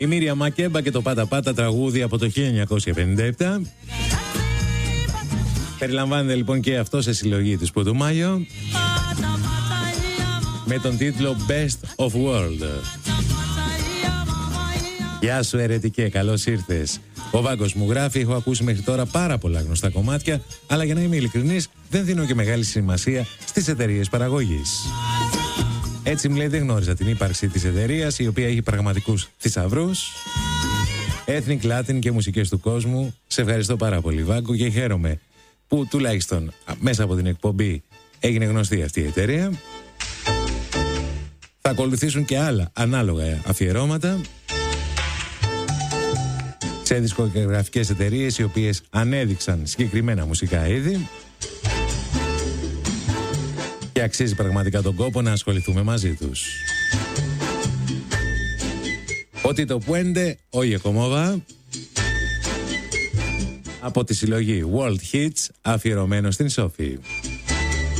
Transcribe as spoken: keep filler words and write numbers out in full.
Η Μίρια Μακέμπα και το Πάτα Πάτα, τραγούδι από το χίλια εννιακόσια πενήντα επτά. Περιλαμβάνεται λοιπόν και αυτό σε συλλογή της Πουδουμάγιο με τον τίτλο Best of World. Γεια σου ερετικέ, καλώς ήρθες. Ο Βάγκος μου γράφει: έχω ακούσει μέχρι τώρα πάρα πολλά γνωστά κομμάτια, αλλά για να είμαι ειλικρινής, δεν δίνω και μεγάλη σημασία στις εταιρείες παραγωγής. Έτσι μου λέει, δεν γνώριζα την ύπαρξη της εταιρείας, η οποία έχει πραγματικούς θησαυρούς. Ethnic Latin και μουσικές του κόσμου. Σε ευχαριστώ πάρα πολύ, Βάγκο, και χαίρομαι που τουλάχιστον μέσα από την εκπομπή έγινε γνωστή αυτή η εταιρεία. Θα ακολουθήσουν και άλλα ανάλογα αφιερώματα σε δισκογραφικές εταιρείες οι οποίες ανέδειξαν συγκεκριμένα μουσικά είδη και αξίζει πραγματικά τον κόπο να ασχοληθούμε μαζί τους. Ότι το Puente, oye como va, από τη συλλογή World Hits, αφιερωμένο στην Σόφη.